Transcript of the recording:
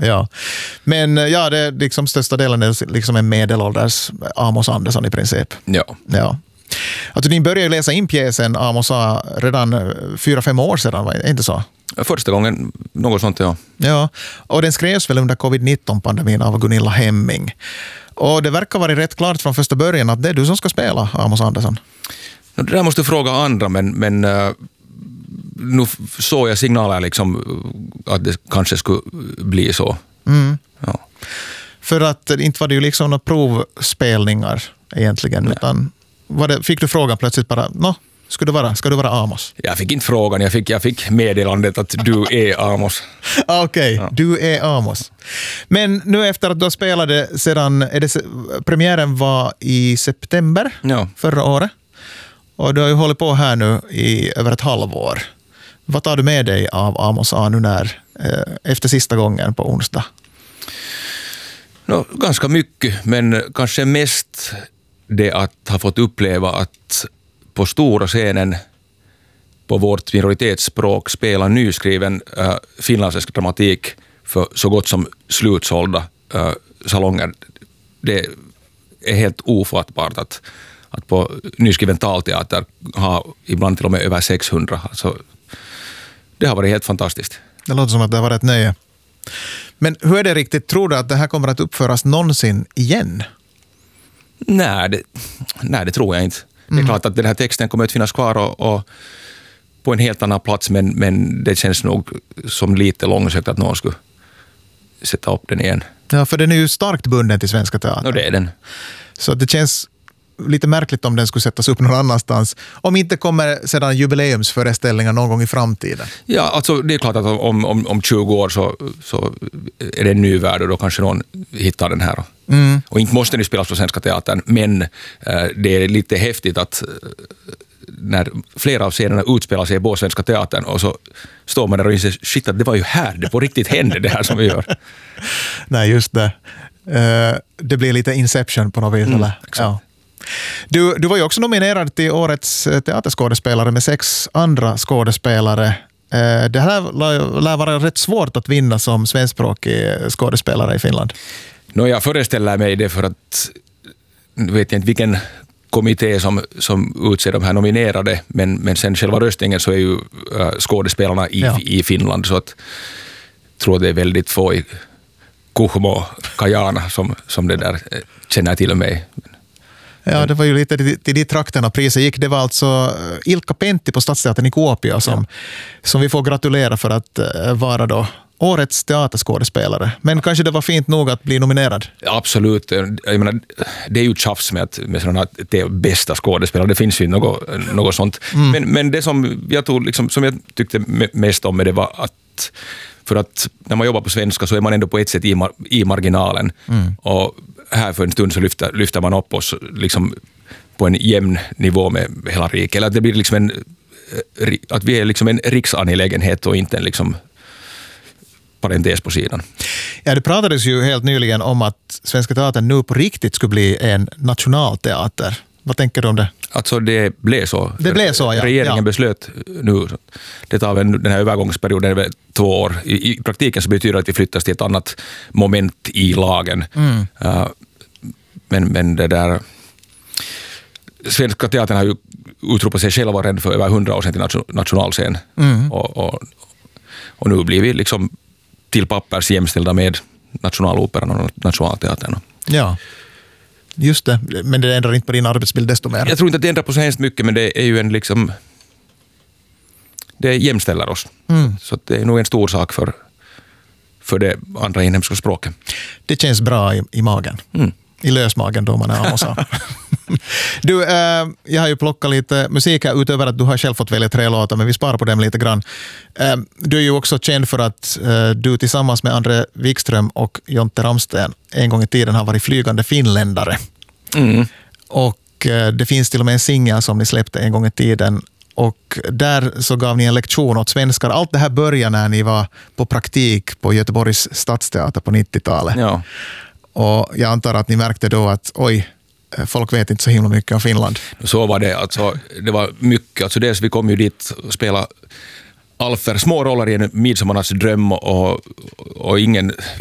Ja. Men ja, det är liksom största delen är liksom en medelålders Amos Andersson i princip. Ja. Alltså, ni började ju läsa in pjäsen Amos A redan 4-5 år sedan, var det inte så? Första gången, något sånt, ja. Ja, och den skrevs väl under covid-19-pandemin av Gunilla Hemming. Och det verkar vara rätt klart från första början att det är du som ska spela Amos Andersson. Det där måste du fråga andra, men nu såg jag signaler liksom att det kanske skulle bli så. Ja. För att inte var det ju liksom några provspelningar egentligen, utan fick du frågan plötsligt bara, ska du vara Amos? Jag fick inte frågan, jag fick meddelandet att du är Amos. Okej, du är Amos. Men nu efter att du har spelat sedan, premiären var i september förra året. Och du har ju hållit på här nu i över ett halvår. Vad tar du med dig av Amos A nu efter sista gången på onsdag? Ganska mycket, men kanske mest det att ha fått uppleva att på stora scenen på vårt minoritetsspråk spela nyskriven finlandssvensk dramatik för så gott som slutsålda salonger. Det är helt ofattbart att på nyskriven talteater ha ibland till och med över 600. Alltså, det har varit helt fantastiskt. Det låter som att det har varit ett nöje. Men hur är det riktigt? Tror du att det här kommer att uppföras någonsin igen? Nej, det tror jag inte. Det är klart att den här texten kommer att finnas kvar och på en helt annan plats, men det känns nog som lite långsökt att någon skulle sätta upp den igen. Ja, för den är ju starkt bunden till Svenska Teatern. Det är den. Så det känns lite märkligt om den skulle sättas upp någon annanstans. Om inte kommer sedan jubileumsföreställningar någon gång i framtiden. Ja, alltså det är klart att om 20 år så är det en ny värld och då kanske någon hittar den här. Och inte måste den spelas på Svenska Teatern, men det är lite häftigt att när flera av scenerna utspelar sig på Svenska Teatern och så står man där och inser, shit, att det var ju här, det på riktigt hände det här som vi gör. Nej, just det. Det blir lite Inception på något vis, eller? Ja. Du var ju också nominerad till årets teaterskådespelare med 6 andra skådespelare. Det här lär vara rätt svårt att vinna som svenskspråkig skådespelare i Finland. Jag föreställer mig det för att vet jag inte vilken kommitté som utser de här nominerade, men sen själva röstningen så är ju skådespelarna i Finland, så att tror det är väldigt få i Kuhmo, Kajana som det där känner till mig. Ja, det var ju lite till de trakterna priset gick. Det var alltså Ilkka Pentti på Stadsteatern i Kuopio som vi får gratulera för att vara då årets teaterskådespelare. Men kanske det var fint nog att bli nominerad? Absolut. Jag menar, det är ju tjafs med sådana det bästa skådespelare. Det finns ju något sånt. Men det som jag tog, liksom, som jag tyckte mest om med det var att för att när man jobbar på svenska så är man ändå på ett sätt i marginalen. Och här för en stund så lyfter man upp oss liksom på en jämn nivå med hela riket. Eller att det blir liksom att vi är liksom en riksangelägenhet och inte en liksom parentes på sidan. Ja, det pratades ju helt nyligen om att Svenska Teatern nu på riktigt skulle bli en nationalteater. Vad tänker du om det? Alltså det blev så. Det blev så, ja. Regeringen beslöt nu. Det tar väl den här övergångsperioden 2 år. I praktiken så betyder det att vi flyttas till ett annat moment i lagen. Men det där... Svenska Teatern har ju utropat sig själva redan för över 100 år sedan till nationalscen. Och nu blir vi liksom till pappers jämställda med Nationaloperan och Nationalteatern. Ja, just det. Men det ändrar inte på din arbetsbild desto mer. Jag tror inte att det ändrar på så hemskt mycket, men det är ju en liksom... Det jämställer oss. Så det är nog en stor sak för det andra inhemska språket. Det känns bra i magen. I lösmagen då man är amosa. Du, jag har ju plockat lite musik här utöver att du har själv fått välja 3 låtar, men vi sparar på dem lite grann. Du är ju också känd för att du tillsammans med André Wikström och Jonte Ramsten en gång i tiden har varit flygande finländare. Och det finns till och med en singel som ni släppte en gång i tiden. Och där så gav ni en lektion åt svenskar. Allt det här började när ni var på praktik på Göteborgs stadsteater på 90-talet. Ja. Och jag antar att ni märkte då att folk vet inte så himla mycket om Finland. Så var det. Alltså, det var mycket. Alltså dels vi kom ju dit och spela Alfer små roller i en midsommarnattsdröm och ingen